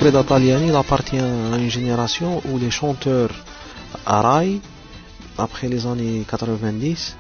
Reda Taliani, il appartient à une génération où les chanteurs araï, après les années 90,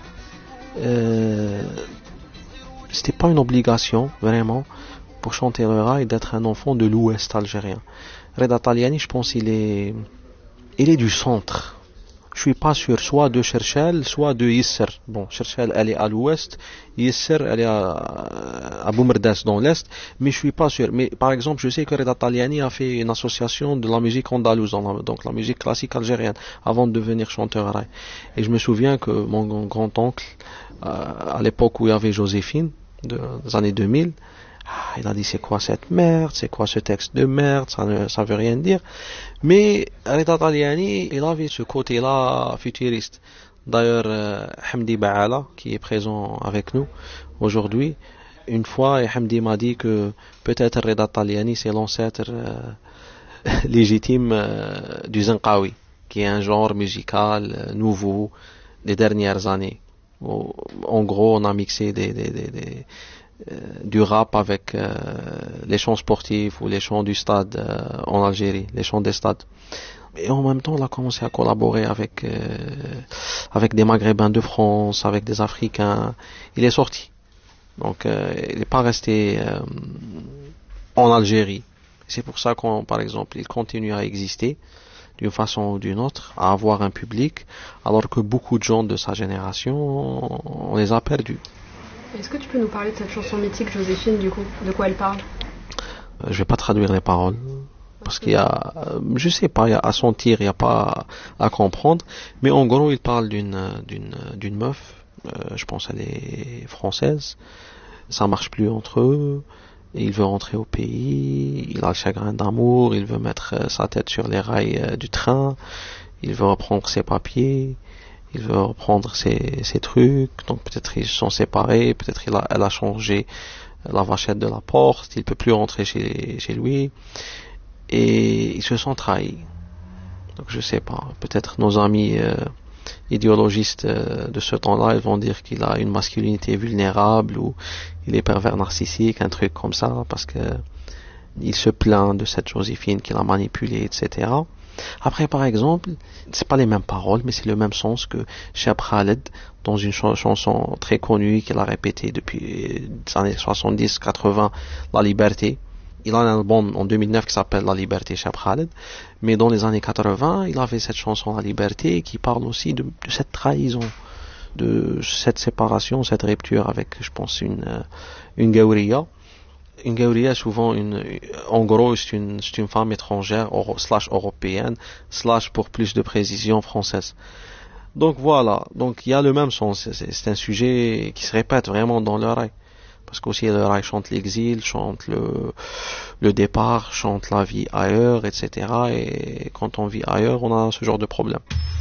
c'était pas une obligation, vraiment, pour chanter le raï d'être un enfant de l'ouest algérien. Reda Taliani, je pense, il est du centre. Je suis pas sûr, soit de Cherchel, soit de Yisser. Bon, Cherchel, elle est à l'ouest, Yisser, elle est à Boumerdès, dans l'est, mais je suis pas sûr. Mais, par exemple, je sais que Reda Taliani a fait une association de la musique andalouse, donc la musique classique algérienne, avant de devenir chanteur araï. Et je me souviens que mon grand-oncle, à l'époque où il y avait Joséphine, des années 2000, il a dit c'est quoi cette merde, c'est quoi ce texte de merde, ça veut rien dire. Mais Reda Taliani, il avait ce côté-là futuriste. D'ailleurs, Hamdi Baala, qui est présent avec nous aujourd'hui, une fois, Hamdi m'a dit que peut-être Reda Taliani c'est l'ancêtre légitime du Zenqawi, qui est un genre musical nouveau des dernières années. En gros, on a mixé du rap avec les chants sportifs ou les chants du stade en Algérie, les chants des stades. Et en même temps, on a commencé à collaborer avec des Maghrébins de France, avec des Africains. Il est sorti. Donc, il n'est pas resté en Algérie. C'est pour ça par exemple, il continue à exister d'une façon ou d'une autre, à avoir un public, alors que beaucoup de gens de sa génération, on les a perdus. Est-ce que tu peux nous parler de cette chanson mythique, Joséphine, du coup? De quoi elle parle? Je vais pas traduire les paroles, parce qu'il y a, je sais pas, il y a à sentir, il y a pas à comprendre, mais en gros, il parle d'une meuf, je pense elle est française, ça marche plus entre eux, il veut rentrer au pays, il a le chagrin d'amour, il veut mettre sa tête sur les rails du train, il veut reprendre ses papiers, il veut reprendre ses trucs, donc peut-être ils se sont séparés, peut-être elle a changé la vachette de la porte, il peut plus rentrer chez lui, et ils se sont trahis. Donc je sais pas, peut-être nos amis idéologistes de ce temps-là, ils vont dire qu'il a une masculinité vulnérable, ou il est pervers narcissique, un truc comme ça, parce que il se plaint de cette Joséphine qu'il a manipulée, etc. Après, par exemple, c'est pas les mêmes paroles, mais c'est le même sens que Cheb Khaled, dans une chanson très connue qu'il a répétée depuis les années 70-80, La Liberté. Il a un album en 2009 qui s'appelle La Liberté, Cheb Khaled, mais dans les années 80, il avait cette chanson La Liberté qui parle aussi de cette trahison, de cette séparation, cette rupture avec, je pense, une Gawriya. Une Gawriya, souvent, en gros, c'est une femme étrangère, slash européenne, slash pour plus de précision française. Donc voilà, donc il y a le même sens, c'est un sujet qui se répète vraiment dans le raï. Parce qu'aussi le raï chante l'exil, chante le départ, chante la vie ailleurs, etc. Et quand on vit ailleurs, on a ce genre de problème.